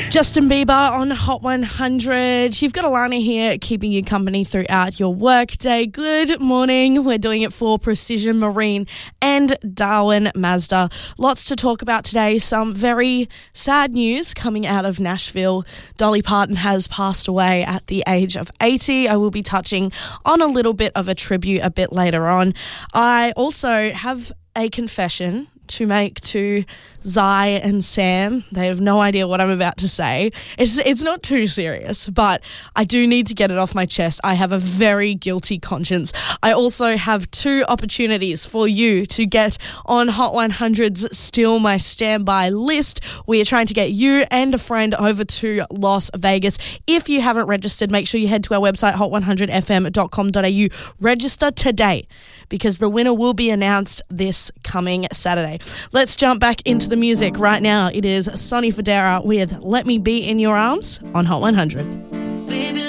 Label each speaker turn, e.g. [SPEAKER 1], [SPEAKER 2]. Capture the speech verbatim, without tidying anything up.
[SPEAKER 1] Justin Bieber on Hot one hundred. You've got Alana here keeping you company throughout your workday. Good morning. We're doing it for Precision Marine and Darwin Mazda. Lots to talk about today. Some very sad news coming out of Nashville. Dolly Parton has passed away at the age of eighty. I will be touching on a little bit of a tribute a bit later on. I also have a confession to make to Zai and Sam. They have no idea what I'm about to say. It's it's not too serious, but I do need to get it off my chest. I have a very guilty conscience. I also have two opportunities for you to get on Hot one hundred's Still My Standby list. We are trying to get you and a friend over to Las Vegas. If you haven't registered, make sure you head to our website, hot one hundred f m dot com dot a u. Register today because the winner will be announced this coming Saturday. Let's jump back into the music right now. It is Sonny Fodera with Let Me Be in Your Arms on Hot one hundred.
[SPEAKER 2] Baby,